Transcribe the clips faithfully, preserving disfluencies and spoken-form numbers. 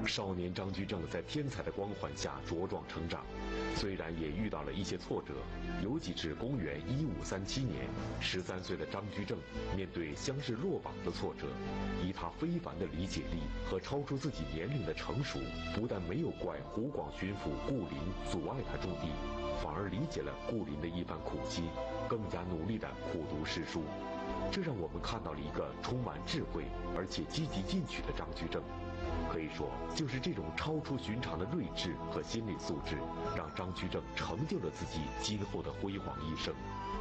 少年张居正在天才的光环下茁壮成长，虽然也遇到了一些挫折，尤其是公元一五三七年，十三岁的张居正面对乡试落榜的挫折，以他非凡的理解力和超出自己年龄的成熟，不但没有怪湖广巡抚顾林阻碍他种地，反而理解了顾林的一番苦心，更加努力地苦读诗书。这让我们看到了一个充满智慧而且积极进取的张居正。可以说，就是这种超出寻常的睿智和心理素质，让张居正成就了自己今后的辉煌一生。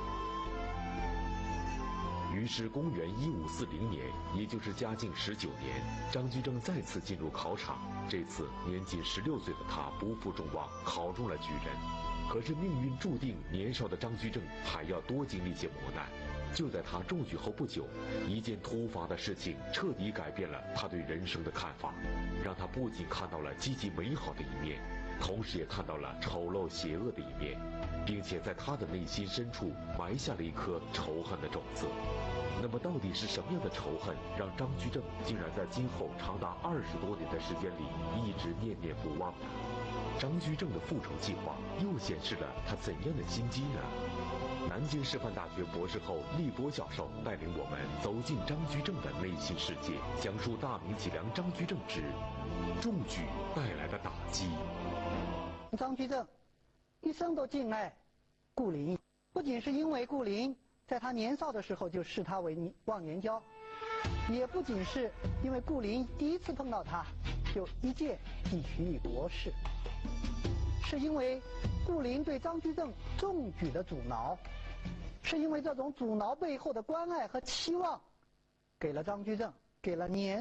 于是，公元一五四零年，也就是嘉靖十九年，张居正再次进入考场。这次年仅十六岁的他不负众望，考中了举人。可是命运注定，年少的张居正还要多经历些磨难。就在他中举后不久，一件突发的事情彻底改变了他对人生的看法，让他不仅看到了积极美好的一面，同时也看到了丑陋邪恶的一面，并且在他的内心深处埋下了一颗仇恨的种子。那么到底是什么样的仇恨，让张居正竟然在今后长达二十多年的时间里一直念念不忘呢？张居正的复仇计划又显示了他怎样的心机呢？南京师范大学博士后厉波教授带领我们走进张居正的内心世界，讲述大名脊梁张居正之中举带来的打击。 张居正一生都敬爱顾林，不仅是因为顾林在他年少的时候就视他为忘年交，也不仅是因为顾林第一次碰到他就一剑即取以国士，是因为顾林对张居正中举的阻挠，是因为这种阻挠背后的关爱和期望，给了张居正，给了年